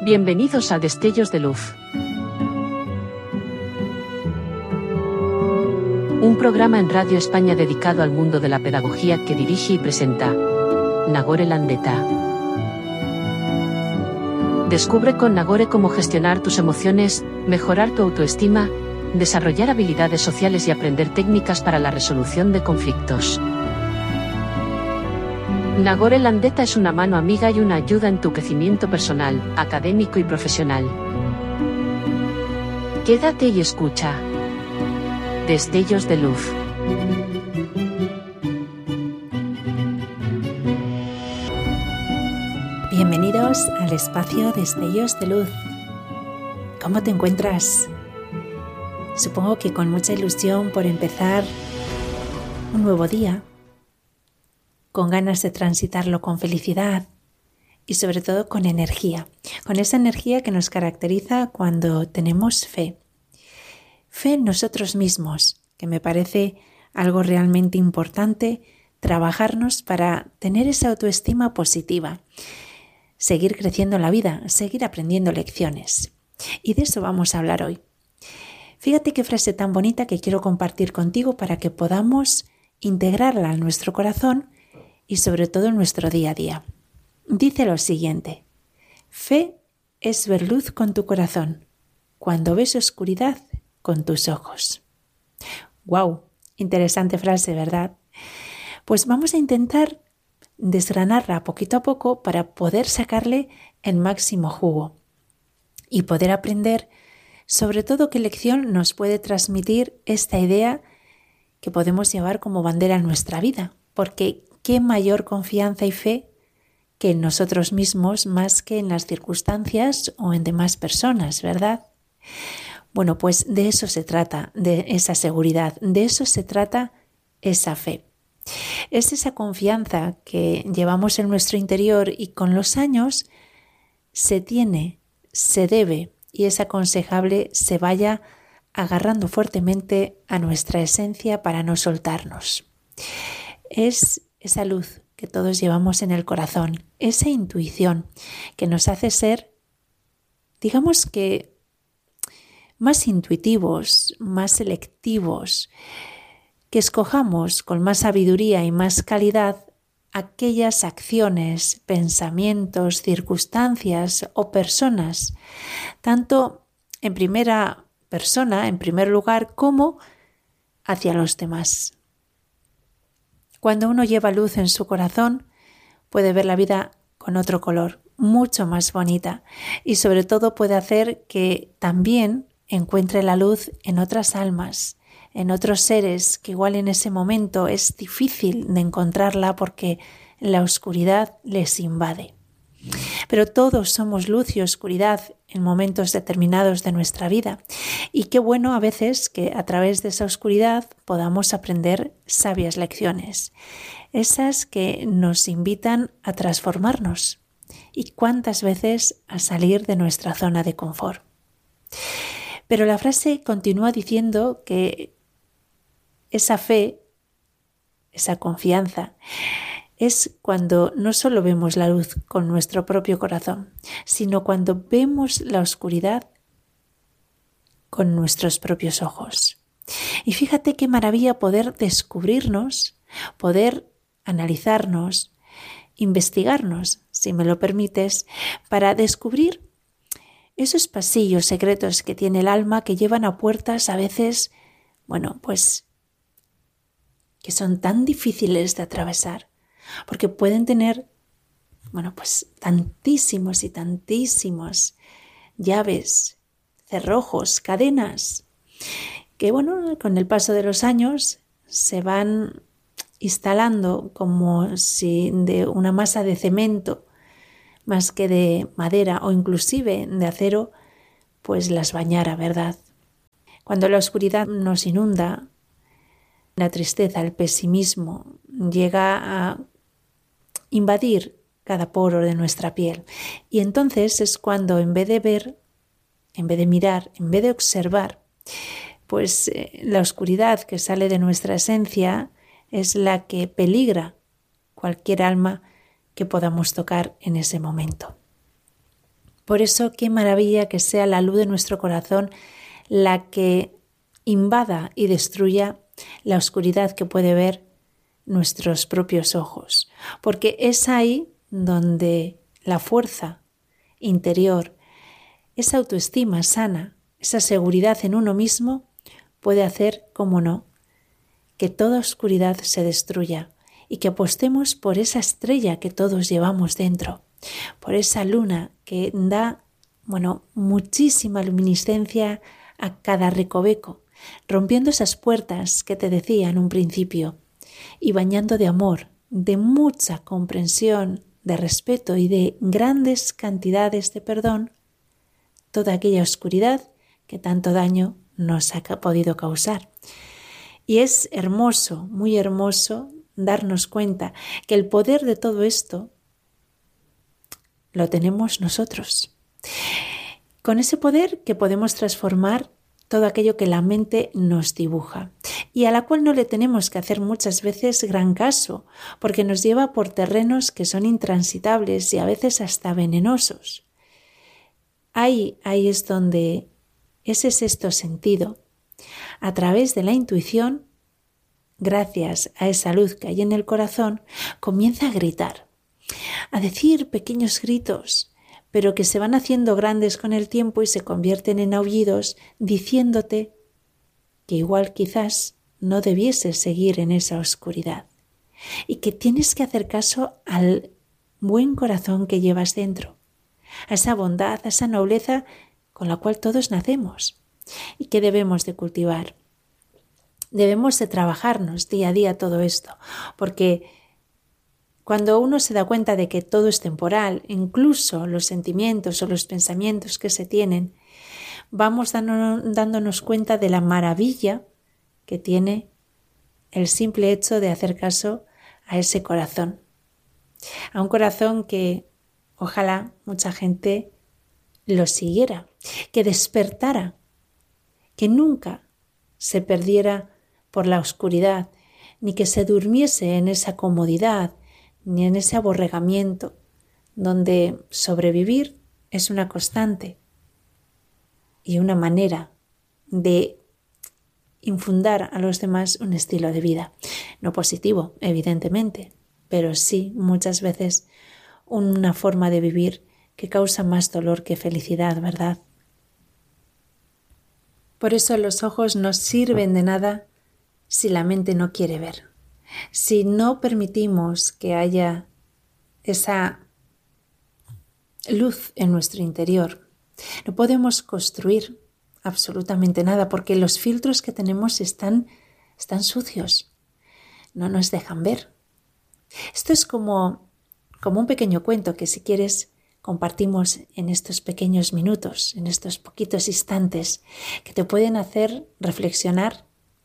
Bienvenidos a Destellos de Luz. Un programa en Radio España dedicado al mundo de la pedagogía que dirige y presenta Nagore Landeta. Descubre con Nagore cómo gestionar tus emociones, mejorar tu autoestima, desarrollar habilidades sociales y aprender técnicas para la resolución de conflictos. Nagore Landeta es una mano amiga y una ayuda en tu crecimiento personal, académico y profesional. Quédate y escucha. Destellos de Luz. Bienvenidos al espacio Destellos de Luz. ¿Cómo te encuentras? Supongo que con mucha ilusión por empezar un nuevo día, con ganas de transitarlo con felicidad y sobre todo con energía, con esa energía que nos caracteriza cuando tenemos fe. Fe en nosotros mismos, que me parece algo realmente importante, trabajarnos para tener esa autoestima positiva, seguir creciendo en la vida, seguir aprendiendo lecciones. Y de eso vamos a hablar hoy. Fíjate qué frase tan bonita que quiero compartir contigo para que podamos integrarla en nuestro corazón y sobre todo en nuestro día a día. Dice lo siguiente: fe es ver luz con tu corazón, cuando ves oscuridad con tus ojos. ¡Wow! Interesante frase, ¿verdad? Pues vamos a intentar desgranarla poquito a poco para poder sacarle el máximo jugo y poder aprender sobre todo qué lección nos puede transmitir esta idea que podemos llevar como bandera en nuestra vida, porque qué mayor confianza y fe que en nosotros mismos más que en las circunstancias o en demás personas, ¿verdad? Bueno, pues de eso se trata, de esa seguridad, de eso se trata esa fe. Es esa confianza que llevamos en nuestro interior y con los años se tiene, se debe y es aconsejable se vaya agarrando fuertemente a nuestra esencia para no soltarnos. Es esa luz que todos llevamos en el corazón, esa intuición que nos hace ser, digamos que, más intuitivos, más selectivos, que escojamos con más sabiduría y más calidad aquellas acciones, pensamientos, circunstancias o personas, tanto en primera persona, en primer lugar, como hacia los demás. Cuando uno lleva luz en su corazón, puede ver la vida con otro color, mucho más bonita, y sobre todo puede hacer que también encuentre la luz en otras almas, en otros seres que igual en ese momento es difícil de encontrarla porque la oscuridad les invade. Pero todos somos luz y oscuridad en momentos determinados de nuestra vida. Y qué bueno a veces que a través de esa oscuridad podamos aprender sabias lecciones, esas que nos invitan a transformarnos y cuántas veces a salir de nuestra zona de confort. Pero la frase continúa diciendo que esa fe, esa confianza, es cuando no solo vemos la luz con nuestro propio corazón, sino cuando vemos la oscuridad con nuestros propios ojos. Y fíjate qué maravilla poder descubrirnos, poder analizarnos, investigarnos, si me lo permites, para descubrir esos pasillos secretos que tiene el alma que llevan a puertas a veces, pues que son tan difíciles de atravesar, porque pueden tener, pues tantísimos y tantísimos llaves, cerrojos, cadenas, que con el paso de los años se van instalando como si de una masa de cemento, más que de madera o inclusive de acero, pues las bañara, ¿verdad? Cuando la oscuridad nos inunda, la tristeza, el pesimismo llega a invadir cada poro de nuestra piel. Y entonces es cuando en vez de ver, en vez de mirar, en vez de observar, pues la oscuridad que sale de nuestra esencia es la que peligra cualquier alma que podamos tocar en ese momento. Por eso, qué maravilla que sea la luz de nuestro corazón la que invada y destruya la oscuridad que puede ver nuestros propios ojos, porque es ahí donde la fuerza interior, esa autoestima sana, esa seguridad en uno mismo puede hacer, como no, que toda oscuridad se destruya y que apostemos por esa estrella que todos llevamos dentro, por esa luna que da, muchísima luminiscencia a cada recoveco, rompiendo esas puertas que te decía en un principio y bañando de amor, de mucha comprensión, de respeto y de grandes cantidades de perdón toda aquella oscuridad que tanto daño nos ha podido causar. Y es hermoso, muy hermoso, darnos cuenta que el poder de todo esto lo tenemos nosotros. Con ese poder que podemos transformar todo aquello que la mente nos dibuja y a la cual no le tenemos que hacer muchas veces gran caso, porque nos lleva por terrenos que son intransitables y a veces hasta venenosos. Ahí es donde ese sexto sentido, a través de la intuición, gracias a esa luz que hay en el corazón, comienza a gritar, a decir pequeños gritos, pero que se van haciendo grandes con el tiempo y se convierten en aullidos, diciéndote que igual quizás no debieses seguir en esa oscuridad y que tienes que hacer caso al buen corazón que llevas dentro, a esa bondad, a esa nobleza con la cual todos nacemos y que debemos de cultivar. Debemos de trabajarnos día a día todo esto, porque cuando uno se da cuenta de que todo es temporal, incluso los sentimientos o los pensamientos que se tienen, vamos dándonos cuenta de la maravilla que tiene el simple hecho de hacer caso a ese corazón. A un corazón que ojalá mucha gente lo siguiera, que despertara, que nunca se perdiera por la oscuridad, ni que se durmiese en esa comodidad, ni en ese aborregamiento, donde sobrevivir es una constante y una manera de infundar a los demás un estilo de vida. No positivo, evidentemente, pero sí muchas veces una forma de vivir que causa más dolor que felicidad, ¿verdad? Por eso los ojos no sirven de nada si la mente no quiere ver. Si no permitimos que haya esa luz en nuestro interior, no podemos construir absolutamente nada porque los filtros que tenemos están sucios, no nos dejan ver. Esto es como un pequeño cuento que si quieres compartimos en estos pequeños minutos, en estos poquitos instantes que te pueden hacer reflexionar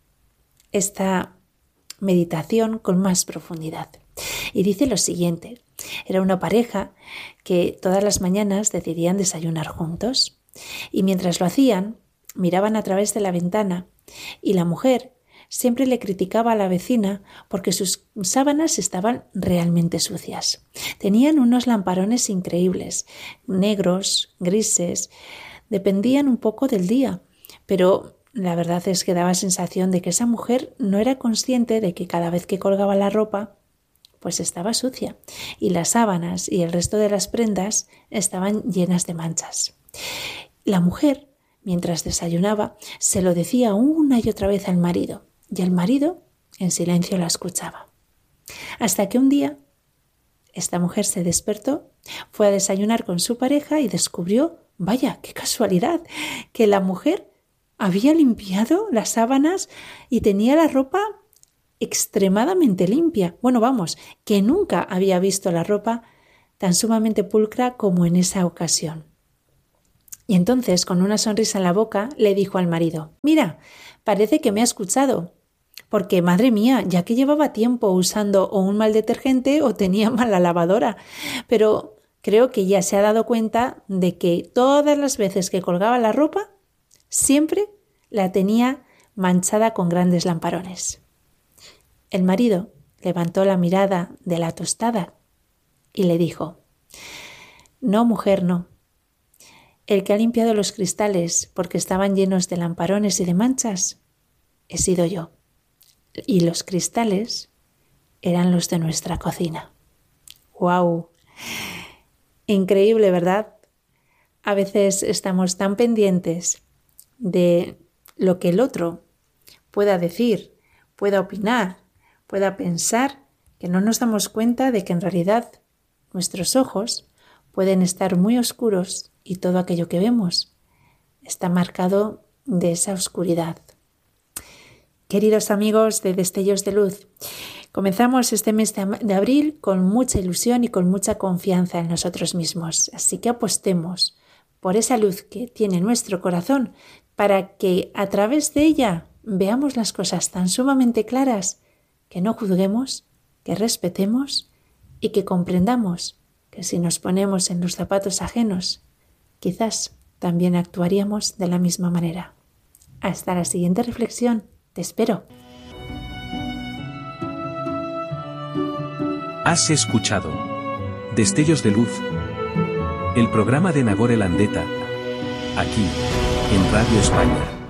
esta meditación con más profundidad. Y dice lo siguiente: era una pareja que todas las mañanas decidían desayunar juntos y mientras lo hacían miraban a través de la ventana y la mujer siempre le criticaba a la vecina porque sus sábanas estaban realmente sucias. Tenían unos lamparones increíbles, negros, grises, dependían un poco del día, pero la verdad es que daba sensación de que esa mujer no era consciente de que cada vez que colgaba la ropa, pues estaba sucia y las sábanas y el resto de las prendas estaban llenas de manchas. La mujer, mientras desayunaba, se lo decía una y otra vez al marido y el marido en silencio la escuchaba. Hasta que un día esta mujer se despertó, fue a desayunar con su pareja y descubrió, vaya, qué casualidad, que la mujer había limpiado las sábanas y tenía la ropa extremadamente limpia. Bueno, vamos, que nunca había visto la ropa tan sumamente pulcra como en esa ocasión. Y entonces, con una sonrisa en la boca, le dijo al marido: «Mira, parece que me ha escuchado, porque, madre mía, ya que llevaba tiempo usando o un mal detergente o tenía mala lavadora, pero creo que ya se ha dado cuenta de que todas las veces que colgaba la ropa, siempre la tenía manchada con grandes lamparones». El marido levantó la mirada de la tostada y le dijo: «No, mujer, no. El que ha limpiado los cristales porque estaban llenos de lamparones y de manchas he sido yo. Y los cristales eran los de nuestra cocina. ¡Guau! Increíble, ¿verdad? A veces estamos tan pendientes de lo que el otro pueda decir, pueda opinar, pueda pensar, que no nos damos cuenta de que en realidad nuestros ojos pueden estar muy oscuros y todo aquello que vemos está marcado de esa oscuridad. Queridos amigos de Destellos de Luz, comenzamos este mes de abril con mucha ilusión y con mucha confianza en nosotros mismos. Así que apostemos por esa luz que tiene nuestro corazón para que a través de ella veamos las cosas tan sumamente claras que no juzguemos, que respetemos y que comprendamos que si nos ponemos en los zapatos ajenos, quizás también actuaríamos de la misma manera. Hasta la siguiente reflexión. Te espero. Has escuchado Destellos de Luz, el programa de Nagore Landeta, aquí, en Radio España.